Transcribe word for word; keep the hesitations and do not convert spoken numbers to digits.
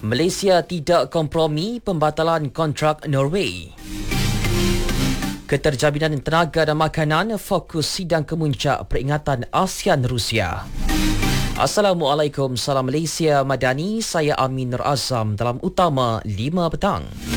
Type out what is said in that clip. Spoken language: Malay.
Malaysia tidak kompromi pembatalan kontrak Norway. Keterjaminan tenaga dan makanan fokus sidang kemuncak peringatan ASEAN Rusia. Assalamualaikum, salam Malaysia Madani. Saya Amin Nur Azam dalam Utama lima petang.